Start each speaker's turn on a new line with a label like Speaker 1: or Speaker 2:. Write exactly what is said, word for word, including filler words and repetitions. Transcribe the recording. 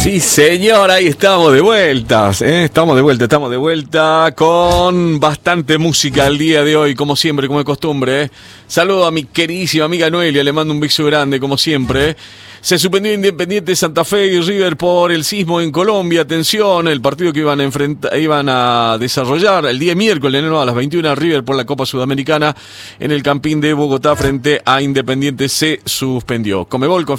Speaker 1: Sí, señor, ahí estamos de vuelta, ¿eh? Estamos de vuelta, estamos de vuelta con bastante música el día de hoy, como siempre, como de costumbre. ¿eh? Saludo a mi queridísima amiga Noelia, le mando un beso grande, como siempre. ¿eh? Se suspendió Independiente Santa Fe y River por el sismo en Colombia. Atención, el partido que iban a enfrentar, iban a desarrollar el día miércoles, ¿no? a las veintiuna, River por la Copa Sudamericana en el Campín de Bogotá frente a Independiente se suspendió. Conmebol